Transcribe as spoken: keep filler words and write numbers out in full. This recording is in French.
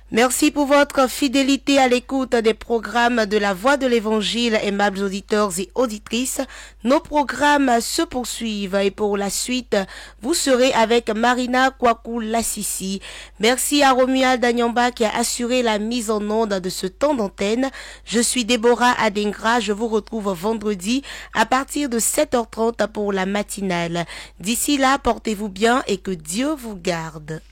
Merci pour votre fidélité à l'écoute des programmes de la Voix de l'Évangile, aimables auditeurs et auditrices. Nos programmes se poursuivent et pour la suite, vous serez avec Marina Kwaku Lassisi. Merci à Romuald Danyamba qui a assuré la mise en onde de ce temps d'antenne. Je suis Déborah Adengra, je vous retrouve vendredi à partir de sept heures trente pour la matinale. D'ici là, portez-vous bien et que Dieu vous garde.